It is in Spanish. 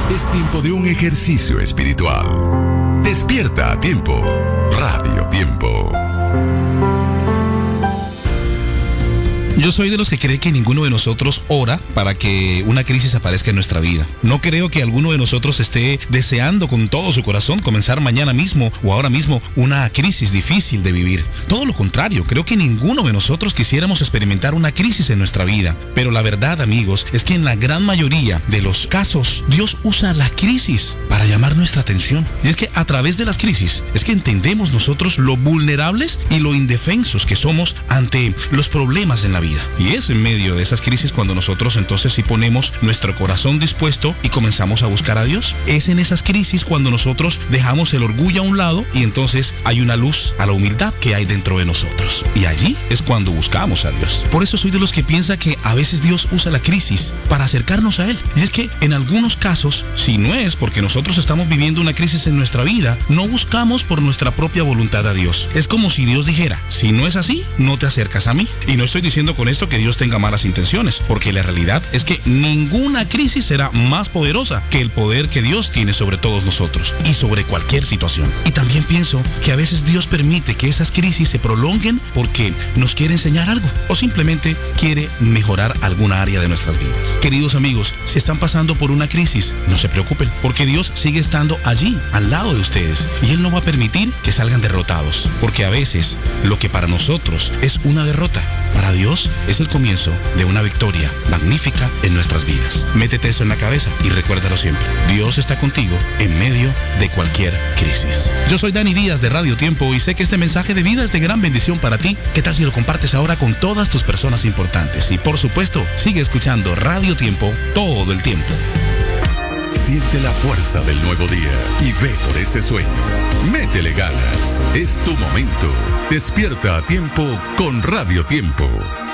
Es tiempo de un ejercicio espiritual. Despierta a tiempo. Radio Tiempo. Yo soy de los que cree que ninguno de nosotros ora para que una crisis aparezca en nuestra vida. No creo que alguno de nosotros esté deseando con todo su corazón comenzar mañana mismo o ahora mismo una crisis difícil de vivir. Todo lo contrario, creo que ninguno de nosotros quisiéramos experimentar una crisis en nuestra vida. Pero la verdad, amigos, es que en la gran mayoría de los casos, Dios usa la crisis para llamar nuestra atención. Y es que a través de las crisis, es que entendemos nosotros lo vulnerables y lo indefensos que somos ante los problemas en la vida. Y es en medio de esas crisis cuando nosotros entonces sí ponemos nuestro corazón dispuesto y comenzamos a buscar a Dios. Es en esas crisis cuando nosotros dejamos el orgullo a un lado y entonces hay una luz a la humildad que hay dentro de nosotros. Y allí es cuando buscamos a Dios. Por eso soy de los que piensa que a veces Dios usa la crisis para acercarnos a Él. Y es que en algunos casos, si no es porque nosotros estamos viviendo una crisis en nuestra vida, no buscamos por nuestra propia voluntad a Dios. Es como si Dios dijera, si no es así, no te acercas a mí. Y no estoy diciendo con esto que Dios tenga malas intenciones, porque la realidad es que ninguna crisis será más poderosa que el poder que Dios tiene sobre todos nosotros y sobre cualquier situación. Y también pienso que a veces Dios permite que esas crisis se prolonguen porque nos quiere enseñar algo o simplemente quiere mejorar alguna área de nuestras vidas. Queridos amigos, si están pasando por una crisis, no se preocupen, porque Dios sigue estando allí, al lado de ustedes, y Él no va a permitir que salgan derrotados, porque a veces lo que para nosotros es una derrota, para Dios es el comienzo de una victoria magnífica en nuestras vidas. Métete eso en la cabeza y recuérdalo siempre. Dios está contigo en medio de cualquier crisis. Yo soy Dani Díaz de Radio Tiempo y sé que este mensaje de vida es de gran bendición para ti. ¿Qué tal si lo compartes ahora con todas tus personas importantes? Y por supuesto, sigue escuchando Radio Tiempo todo el tiempo. Siente la fuerza del nuevo día y ve por ese sueño. Métele ganas. Es tu momento. Despierta a tiempo con Radio Tiempo.